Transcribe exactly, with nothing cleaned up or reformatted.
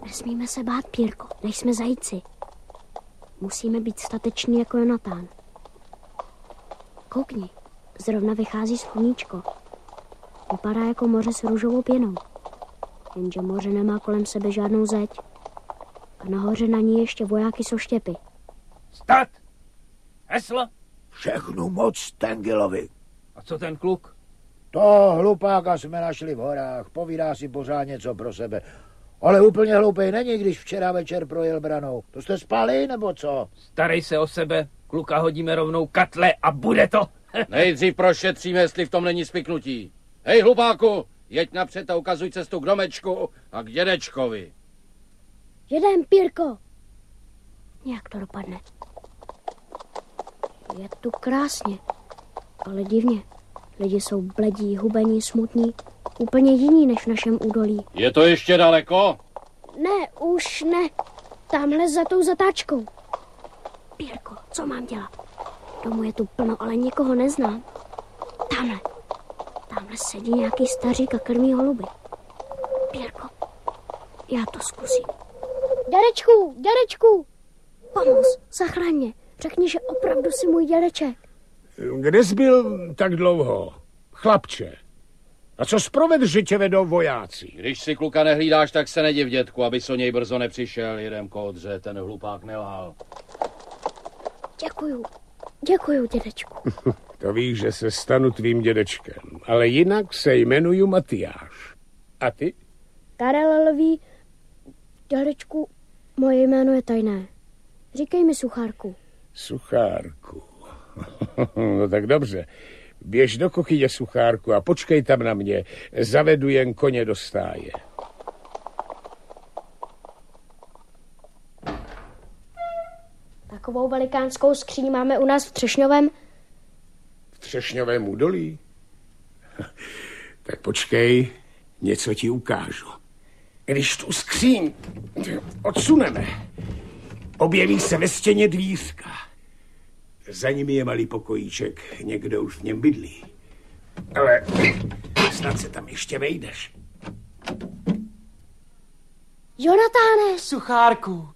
Nesmíme se bát, Pírko, nejsme zajíci. Musíme být stateční jako Jonatán. Koukni, zrovna vychází sluníčko. Vypadá jako moře s růžovou pěnou. Jenže moře nemá kolem sebe žádnou zeď. A nahoře na ní ještě vojáky jsou štěpy. Stát! Heslo? Všechnu moc Tengilovi. A co ten kluk? To hlupáka jsme našli v horách. Povídá si pořád něco pro sebe. Ale úplně hloupej není, když včera večer projel branou. To jste spali, nebo co? Starej se o sebe, kluka hodíme rovnou katle a bude to. Nejdřív prošetříme, jestli v tom není spiknutí. Hej, hlupáku, jeď napřed a ukazuj cestu k domečku a k dědečkovi. Jedem, Pírko. Jak to dopadne? Je tu krásně, ale divně. Lidi jsou bledí, hubení, smutní, úplně jiní než v našem údolí. Je to ještě daleko? Ne, už ne. Tamhle za tou zatáčkou. Pírko, co mám dělat? Domu je tu plno, ale nikoho neznám. Tamhle. Tamhle sedí nějaký stařík a krmí holuby. Pírko, já to zkusím. Dědečku, dědečku! Pomoz, zachraň mě. Řekni, že opravdu jsi můj dědeček. Kde jsi byl tak dlouho, chlapče? A co zproved, že tě vedou vojáci? Když si kluka nehlídáš, tak se nediv, dětku, aby o něj brzo nepřišel. Jedem kódře, ten hlupák nelhal. Děkuju, děkuju, dědečku. To víš, že se stanu tvým dědečkem, ale jinak se jmenuju Matyáš. A ty? Karel Lví, dědečku, moje jméno je tajné. Říkej mi Suchárku. Suchárku. No tak dobře. Běž do kuchyně, Suchárku, a počkej tam na mě. Zavedu jen koně do stáje. Takovou velikánskou skříň máme u nás v Třešňovém. V Třešňovém údolí? Tak počkej, něco ti ukážu. Když tu skříň odsuneme, objeví se ve stěně dvířka. Za nimi je malý pokojíček, někdo už v něm bydlí. Ale snad se tam ještě vejdeš. Jonatáne! Suchárku,